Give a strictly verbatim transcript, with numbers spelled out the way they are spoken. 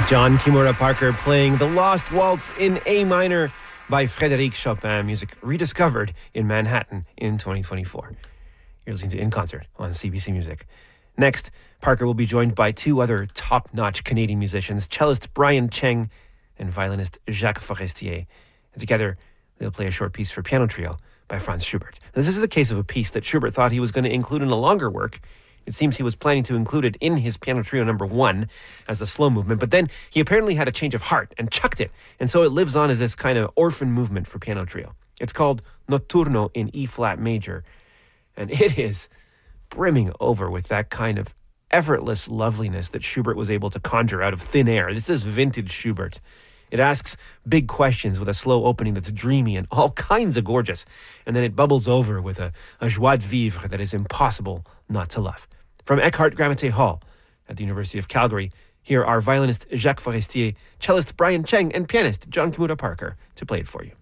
John Kimura Parker playing The Lost Waltz in A minor by Frédéric Chopin, music rediscovered in Manhattan in twenty twenty-four. You're listening to In Concert on C B C Music. Next, Parker will be joined by two other top-notch Canadian musicians, cellist Brian Cheng and violinist Jacques Forestier. And together, they'll play a short piece for piano trio by Franz Schubert. Now, this is the case of a piece that Schubert thought he was going to include in a longer work. It seems he was planning to include it in his piano trio number one as a slow movement, but then he apparently had a change of heart and chucked it, and so it lives on as this kind of orphan movement for piano trio. It's called Notturno in E-flat major, and it is brimming over with that kind of effortless loveliness that Schubert was able to conjure out of thin air. This is vintage Schubert. It asks big questions with a slow opening that's dreamy and all kinds of gorgeous, and then it bubbles over with a, a joie de vivre that is impossible not to love. From Eckhart Grammaté Hall at the University of Calgary, here are violinist Jacques Forestier, cellist Brian Cheng, and pianist John Kimura Parker to play it for you.